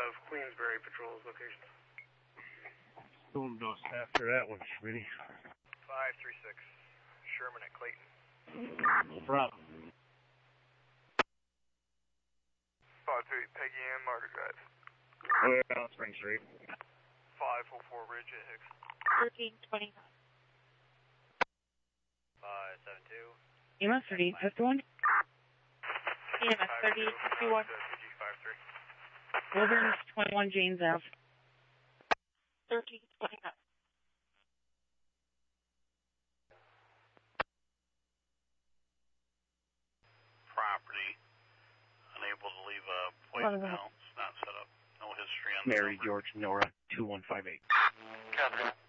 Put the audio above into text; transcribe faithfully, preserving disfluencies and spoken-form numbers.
of Queensbury patrols locations. Don't know after that one, Schmitty. five three six, Sherman at Clayton. Bravo. five two eight, Peggy Ann, Margaret Drive. We're on Spring Street. five four four, Ridge at Hicks. thirteen twenty-nine. five seven two. E M S thirty-eight fifty-one. E M S thirty-eight fifty-one. Wilderness twenty-one, James Ave. thirteen twenty-nine. Property. Unable to leave a voicemail. It's not set up. No history on the Mary number. George Nora two one five eight. Copy.